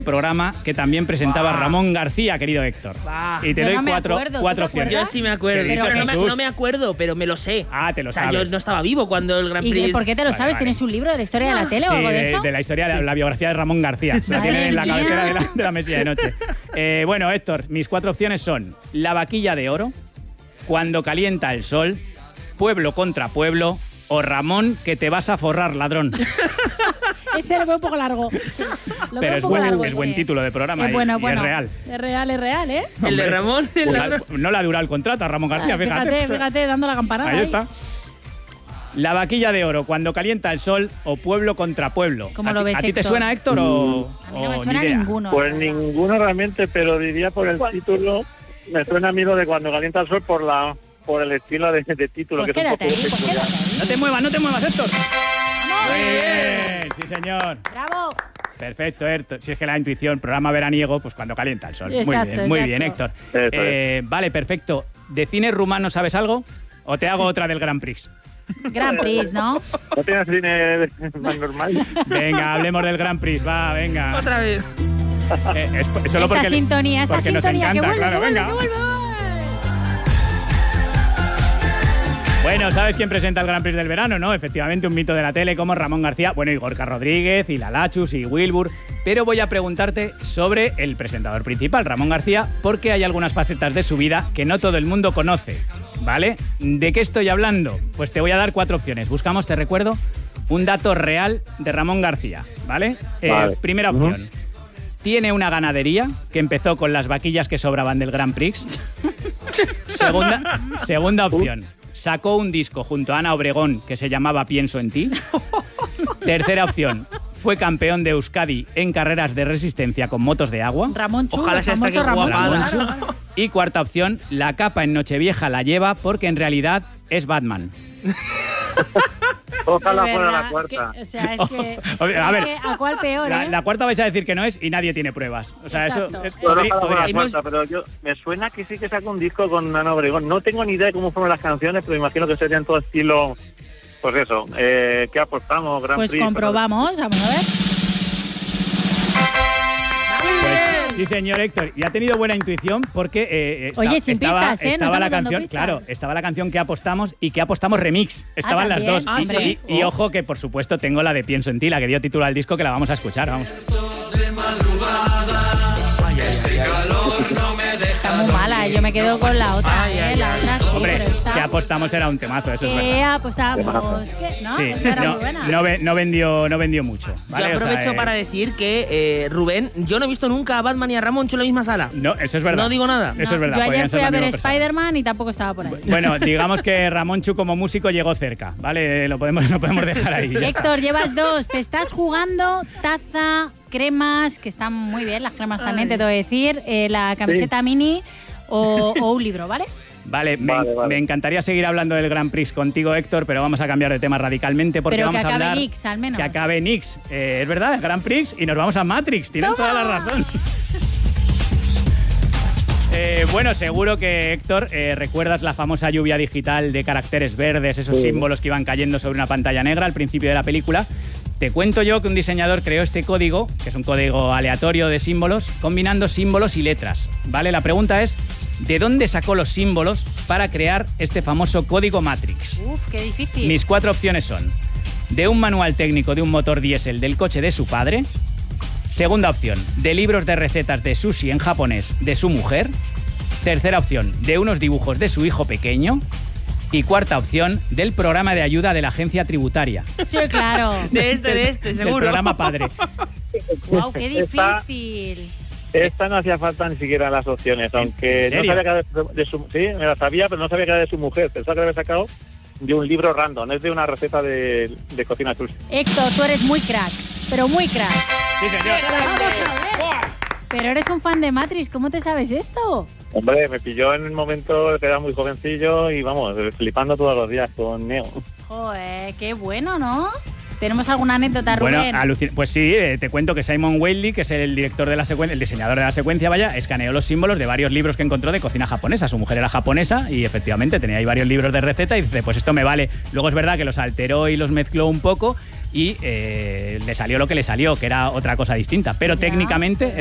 programa que también presentaba Ramón García, querido Héctor. Y te doy cuatro opciones. Yo sí me acuerdo, pero no me acuerdo, pero me lo sé. Ah, te lo sabes. Yo no estaba vivo cuando el Grand Prix... ¿Y por qué te lo sabes? ¿Tienes un libro de la historia de la tele o algo de eso? de la historia, de la biografía de Ramón García. Se la tienen en la cabecera de la mesilla de noche. Bueno, Héctor, mis 4 opciones son La vaquilla de oro, Cuando calienta el sol, Pueblo contra pueblo o Ramón, que te vas a forrar, ladrón. Ese lo veo un poco largo. Pero es buen título de programa y es real. Es real, ¿eh? El de Ramón. No le ha durado el contrato a Ramón García, fíjate, dando la campanada. Ahí está. La vaquilla de oro, Cuando calienta el sol o Pueblo contra pueblo. ¿Cómo lo ves, ¿A ti te suena, Héctor, o a mí no me suena ninguno? Pues ninguno realmente, pero diría por el título. Me suena a mí lo de Cuando calienta el sol por el estilo de título. Pues que quédate es ahí, un poco peculiar. No te muevas, Héctor. Muy bien, sí, señor. ¡Bravo! Perfecto, Héctor. Si es que la intuición, programa veraniego, pues Cuando calienta el sol. Exacto, muy bien, Héctor. Vale, perfecto. ¿De cine rumano sabes algo? ¿O te hago otra del Grand Prix? Grand Prix, ¿no? ¿No tienes cine más normal? Venga, hablemos del Grand Prix, va, venga. Otra vez. Solo esta sintonía, nos encanta, que vuelve, claro, que vuelve, venga. que vuelve. Bueno, ¿sabes quién presenta el Grand Prix del verano, no? Efectivamente, un mito de la tele como Ramón García, bueno, y Gorka Rodríguez, y Lalachus, y Wilbur. Pero voy a preguntarte sobre el presentador principal, Ramón García, porque hay algunas facetas de su vida que no todo el mundo conoce, ¿vale? ¿De qué estoy hablando? Pues te voy a dar 4 opciones. Buscamos, te recuerdo, un dato real de Ramón García, ¿vale? Vale. Primera opción. Tiene una ganadería que empezó con las vaquillas que sobraban del Grand Prix. Segunda opción. Sacó un disco junto a Ana Obregón que se llamaba Pienso en ti. Tercera opción. Fue campeón de Euskadi en carreras de resistencia con motos de agua. Ramón Chu, Ojalá sea esta que jugaba. Y cuarta opción. La capa en Nochevieja la lleva porque en realidad es Batman. Ojalá fuera la cuarta. O sea, es que... A ver, ¿a cuál peor, la cuarta vais a decir que no es y nadie tiene pruebas. O sea, exacto. eso... Ojalá fuera la cuarta, pero me suena que sí que sacó un disco con Ana Obregón. No tengo ni idea de cómo fueron las canciones, pero imagino que serían todo estilo... Pues eso, ¿qué apostamos? Grand Pues Prix, comprobamos, vamos a ver. Pues, sí, señor Héctor. Y ha tenido buena intuición porque Oye, sin estaba pistas, la no canción, pistas. claro, estaba la canción que apostamos y que apostamos remix. Estaban las también. dos. ¿Sí? Y ojo que, por supuesto, tengo la de Pienso en ti, la que dio título al disco, que la vamos a escuchar, vamos. Está muy mala, yo me quedo con la otra. La otra sí, Hombre, pero está... que apostamos era un temazo, eso es verdad. ¿Qué apostamos? ¿Qué? ¿No? Sí, Esa era muy buena. no vendió mucho. ¿vale? Yo aprovecho para decir que, Rubén, yo no he visto nunca a Batman y a Ramón en la misma sala. No, eso es verdad. No digo nada. Eso es verdad. Yo ayer podían ser fui a la ver misma persona. Spider-Man y tampoco estaba por ahí. Bueno, digamos que Ramonchu como músico llegó cerca, ¿vale? Lo podemos dejar ahí. Héctor, llevas 2. Te estás jugando taza, cremas, que están muy bien, las cremas también, te tengo que decir, la camiseta mini o un libro, ¿vale? Vale, me encantaría seguir hablando del Grand Prix contigo, Héctor, pero vamos a cambiar de tema radicalmente porque pero vamos a hablar... Pero que acabe Nix, al menos. Que acabe Nix. Es verdad, el Grand Prix, y nos vamos a Matrix. Tienes toda la razón. Bueno, seguro que, Héctor, recuerdas la famosa lluvia digital de caracteres verdes, esos símbolos que iban cayendo sobre una pantalla negra al principio de la película. Te cuento yo que un diseñador creó este código, que es un código aleatorio de símbolos, combinando símbolos y letras, ¿vale? La pregunta es, ¿de dónde sacó los símbolos para crear este famoso código Matrix? Uf, qué difícil. Mis 4 opciones son: de un manual técnico de un motor diésel del coche de su padre. Segunda opción, de libros de recetas de sushi en japonés de su mujer. Tercera opción, de unos dibujos de su hijo pequeño. Y cuarta opción, del programa de ayuda de la agencia tributaria. Sí, claro. De este, seguro. Del programa padre. Wow, qué difícil. Esta no hacía falta ni siquiera las opciones, aunque no sabía que era de su... Sí, me la sabía, pero no sabía que era de su mujer. Pensaba que la había sacado de un libro random, es de una receta de cocina sushi. Héctor, tú eres muy crack, pero muy crack. Sí, señor. Pero eres un fan de Matrix, ¿cómo te sabes esto? Hombre, me pilló en el momento que era muy jovencillo y vamos, flipando todos los días con Neo. Joder, qué bueno, ¿no? ¿Tenemos alguna anécdota, Rubén? Bueno, pues sí, te cuento que Simon Whaley, que es el director de la secuencia, el diseñador de la secuencia, vaya, escaneó los símbolos de varios libros que encontró de cocina japonesa. Su mujer era japonesa y efectivamente tenía ahí varios libros de receta y dice, pues esto me vale. Luego es verdad que los alteró y los mezcló un poco, y le salió lo que le salió, que era otra cosa distinta. Pero técnicamente